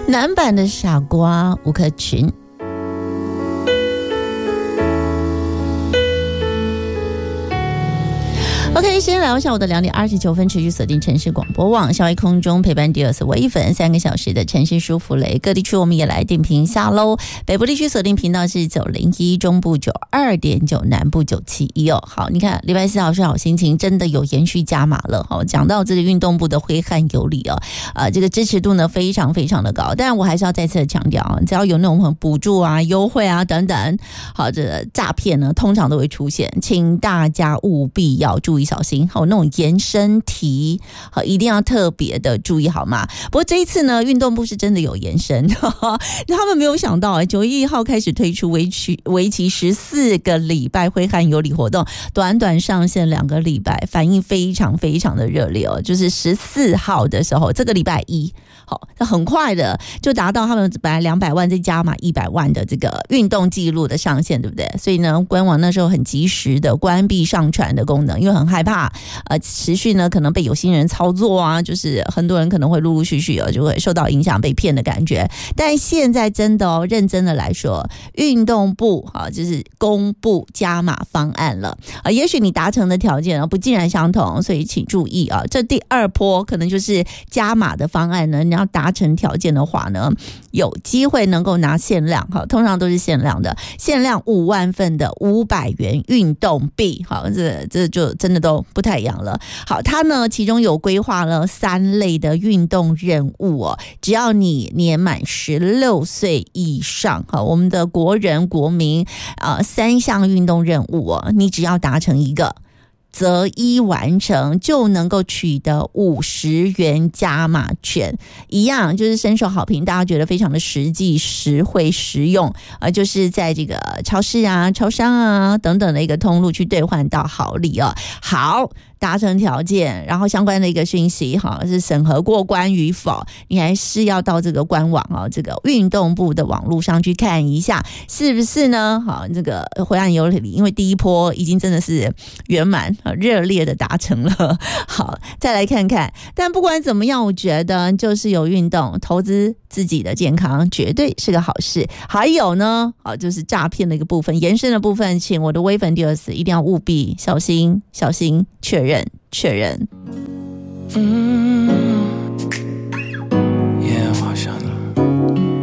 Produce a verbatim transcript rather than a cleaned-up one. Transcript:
男版的傻瓜吴克群。OK， 先聊一下我的两点二十九分，持续锁定城市广播网，小爱空中陪伴第二次微粉三个小时的城市舒服雷，各地区我们也来点评一下喽。北部地区锁定频道是九零一，中部九二点九，南部九七一哦。好，你看礼拜四好是好心情，真的有延续加码了。好，讲到这个运动部的挥汗有理哦，呃，这个支持度呢非常非常的高。但我还是要再次的强调啊，只要有那种补助啊、优惠啊等等，好，这个诈骗呢通常都会出现，请大家务必要注意。小心，好，那种延伸题，好，一定要特别的注意，好吗？不过这一次呢，运动部是真的有延伸，呵呵，他们没有想到，九月一号开始推出为期为期十四个礼拜挥汗有理活动，短短上线两个礼拜，反应非常非常的热烈哦。就是十四号的时候，这个礼拜一，好，那很快的就达到他们本来两百万再加码一百万的这个运动记录的上限，对不对？所以呢，官网那时候很及时的关闭上传的功能，因为很害怕呃持续呢可能被有心人操作啊，就是很多人可能会陆陆续续哦就会受到影响被骗的感觉。但现在真的哦认真的来说，运动部啊就是公布加码方案了啊，也许你达成的条件不尽然相同，所以请注意啊，这第二波可能就是加码的方案呢，你要达成条件的话呢，有机会能够拿限量，好，通常都是限量的，限量五万份的五百元运动币，好，这这就真的都不太一样了。好，它呢其中有规划了三类的运动任务哦，只要你年满十六岁以上，好，我们的国人国民啊、呃，三项运动任务哦，你只要达成一个。择一完成就能够取得五十元加码券，一样就是深受好评，大家觉得非常的实际、实惠、实用，呃，就是在这个超市啊、超商啊等等的一个通路去兑换到好礼哦。好，达成条件，然后相关的一个讯息哈是审核过关与否，你还是要到这个官网啊，这个运动部的网络上去看一下，是不是呢？好，这个挥汗有理，因为第一波已经真的是圆满。热烈的达成了，好，再来看看。但不管怎么样，我觉得就是有运动，投资自己的健康，绝对是个好事。还有呢，啊，就是诈骗的一个部分，延伸的部分，请我的微粉第二次一定要务必小心、小心确认、确认。嗯